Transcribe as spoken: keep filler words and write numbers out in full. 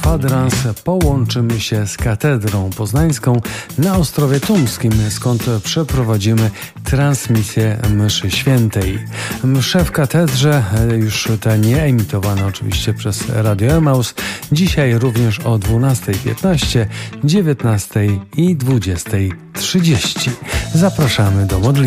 kwadrans połączymy się z katedrą poznańską na Ostrowie Tumskim, skąd przeprowadzimy transmisję mszy świętej. Msze w katedrze, już te nie emitowane oczywiście przez Radio Emaus, dzisiaj również o dwunasta piętnaście, dziewiętnasta i dwudziesta trzydzieści. Zapraszamy do modlitwy.